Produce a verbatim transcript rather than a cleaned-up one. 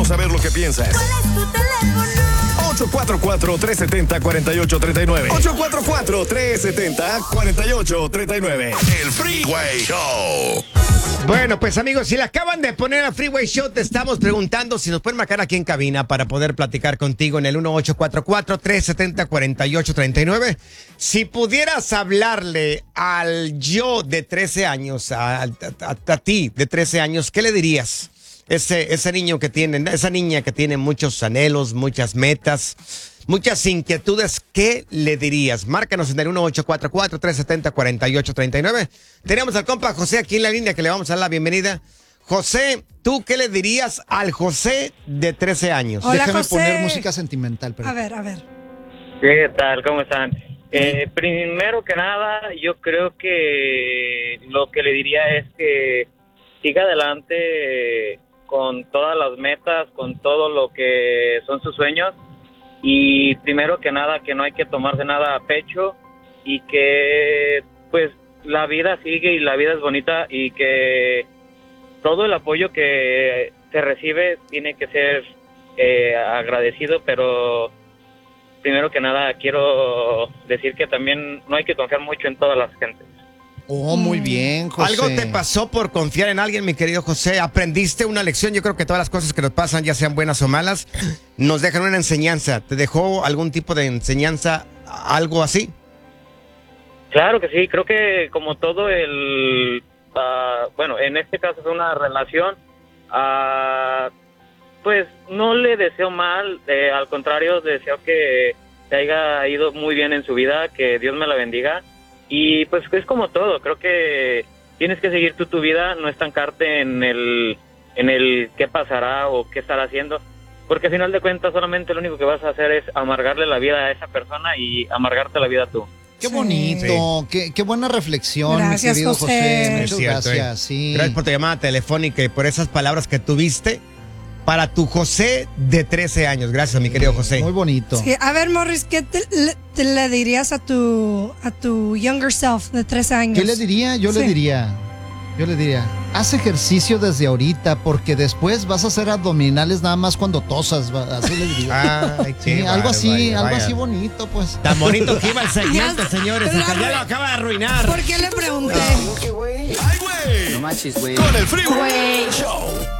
saber lo que piensas. ¿Cuál es tu teléfono? ocho cuatro cuatro, tres siete cero, cuatro ocho tres nueve. ocho cuatro cuatro, tres siete cero, cuatro ocho tres nueve. El Freeway Show. Bueno, pues amigos, si le acaban de poner a Freeway Show, te estamos preguntando si nos pueden marcar aquí en cabina para poder platicar contigo en el uno ocho cuatro cuatro, tres siete cero, cuatro ocho tres nueve. Si pudieras hablarle al yo de trece años, a, a, a, a ti de trece años, ¿qué le dirías? Ese, ese niño que tiene, esa niña que tiene muchos anhelos, muchas metas, muchas inquietudes, ¿qué le dirías? Márcanos en el uno ocho cuatro cuatro, tres siete cero, cuatro ocho tres nueve. Tenemos al compa José aquí en la línea que le vamos a dar la bienvenida. José, ¿tú qué le dirías al José de trece años? Hola, Déjame José. poner música sentimental. Pero... A ver, a ver. ¿Qué tal? ¿Cómo están? Eh, primero que nada, yo creo que lo que le diría es que siga adelante con todas las metas, con todo lo que son sus sueños, y primero que nada que no hay que tomarse nada a pecho y que pues la vida sigue y la vida es bonita y que todo el apoyo que se recibe tiene que ser eh, agradecido, pero primero que nada quiero decir que también no hay que confiar mucho en todas las gentes. Oh, muy bien, José. ¿Algo te pasó por confiar en alguien, mi querido José? ¿Aprendiste una lección? Yo creo que todas las cosas que nos pasan, ya sean buenas o malas, nos dejan una enseñanza. ¿Te dejó algún tipo de enseñanza, algo así? Claro que sí, creo que como todo el... Uh, bueno, en este caso es una relación, uh, pues no le deseo mal, eh, al contrario, deseo que te haya ido muy bien en su vida, que Dios me la bendiga. Y pues es como todo, creo que tienes que seguir tú tu vida, no estancarte en el en el qué pasará o qué estará haciendo, porque al final de cuentas solamente lo único que vas a hacer es amargarle la vida a esa persona y amargarte la vida tú. Qué Sí. bonito, qué, qué buena reflexión, Gracias, mi querido José. José. Es Muchas cierto, gracias, eh. sí. Gracias por tu llamada telefónica y por esas palabras que tuviste para tu José de trece años. Gracias, mi querido José. Muy bonito. Sí, a ver, Morris, ¿qué te, le, te le dirías a tu a tu younger self de trece años? ¿Qué le diría? Yo le Sí. diría, yo le diría, haz ejercicio desde ahorita porque después vas a hacer abdominales nada más cuando tosas, va- así le diría. Ay, Sí, qué algo así, bárbaro, algo vaya. así bonito, pues. Tan bonito que iba el segmento, Ya- señores. la- Hasta ya lo acaba de arruinar. ¿Por qué le pregunté? ¡Ay, güey! No manches, güey. Con el Freeway Show.